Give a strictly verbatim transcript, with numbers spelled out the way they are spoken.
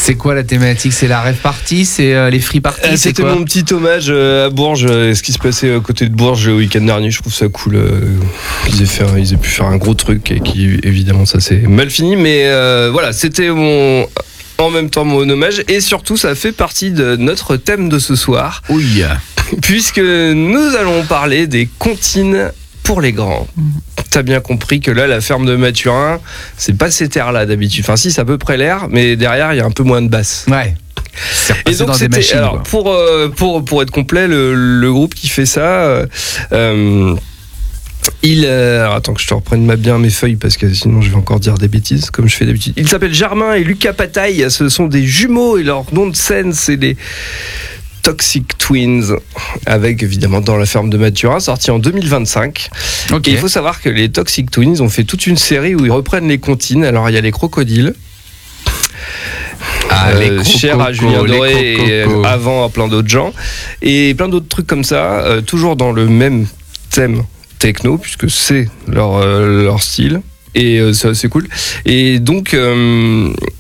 C'est quoi la thématique? C'est la rave party? C'est euh, les free parties? euh, C'était mon petit hommage euh, à Bourges, euh, ce qui se passait à côté de Bourges le week-end dernier. Je trouve ça cool euh, qu'ils aient, fait, ils aient pu faire un gros truc et qui, évidemment, ça s'est mal fini. Mais euh, voilà, c'était mon... en même temps mon hommage. Et surtout, ça fait partie de notre thème de ce soir. Oui. Puisque nous allons parler des comptines pour les grands. T'as bien compris que là, la ferme de Mathurin, c'est pas ces terres-là d'habitude. Enfin, si, c'est à peu près l'air, mais derrière, il y a un peu moins de basse. Ouais. Et donc, dans c'était, des machines, alors, pour, euh, pour, pour être complet, le, le groupe qui fait ça, euh, il, euh, alors, attends que je te reprenne ma, bien mes feuilles parce que sinon je vais encore dire des bêtises comme je fais d'habitude. Il s'appelle Germain et Lucas Pataille. Ce sont des jumeaux et leur nom de scène, c'est les Toxic Twins, avec évidemment Dans la ferme de Mathurin, sorti en deux mille vingt-cinq. Okay. Et il faut savoir que les Toxic Twins ont fait toute une série où ils reprennent les comptines. Alors il y a les crocodiles, ah, euh, cher à Julien Doré et avant à plein d'autres gens, et plein d'autres trucs comme ça, euh, toujours dans le même thème techno, puisque c'est leur, euh, leur style. Et euh, c'est assez cool. Et donc, euh,